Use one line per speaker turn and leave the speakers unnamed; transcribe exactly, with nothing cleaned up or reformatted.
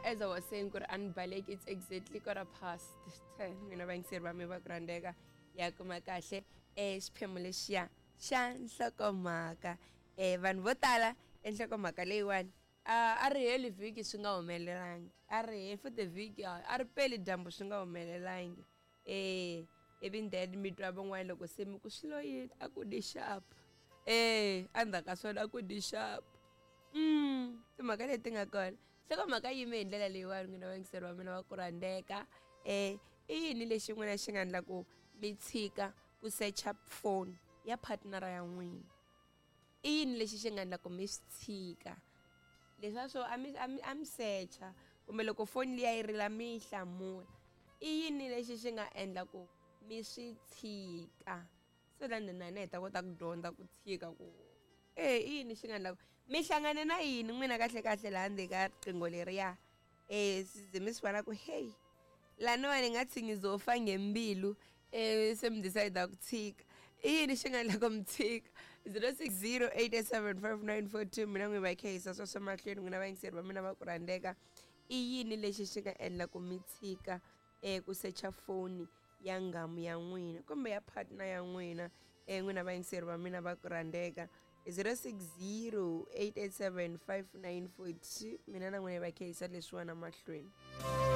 as I was saying, Quran Balek, it's exactly quarter past ten. Mina bangiseri bami va kurandeka ya kuma kahle eh xiphemu lexiya xa nhlokomhaka eh vanhu vo tala enhlokomhaka leyiwani a ri heli vhiki swi nga humelelangi a ri he futhi vhiki a ri peli dyambu swi nga humelelangi eh even then mi twa van'wana loko se mi ku swilo yini a ku di sharp eh endzhaku ka swona a ku di sharp mm timhaka leti nga kona nhlokomhaka yime hi ndlela leyiwani n'wina vangiseri va mina va ku rhandeka eh i yini lexi n'wina xi nga endla ku mi tshika ku search up phone ya partnera ya n'wina i yini lexi xi nga endla ku mi swi tshika leswa swo a mi a mi searcha kumbe loko foni liya yi rila mi yi hlamula i yini lexi xi nga endla ku mi swi tshika so lani na hina hi ta kota ku dyondza ku tshika ku eh i yini xi nga endla ku mi hlangane na yini n'wina kahle kahle laha ndzeni ka riqingho leriya eh size mi swi vona ku hey laniwa ni nga tshingizofa ngembilu eh se mi decide ku tshika i yini xi nga endla ku mi tshika zero six zero eight eight seven five nine four two mina n'wi va khesa swo swa mahlweni n'wina vayingiseri va mina va ku rhandeka i yini lexi xi nga endla ku mi tshika eh ku searcha foni ya ngamu ya n'wina kumbe ya partner ya n'wina eh n'wina vayingiseri va mina va ku rhandeka zero six zero eight eight seven five nine four two mina na n'wina va khesa leswiwana mahlweni.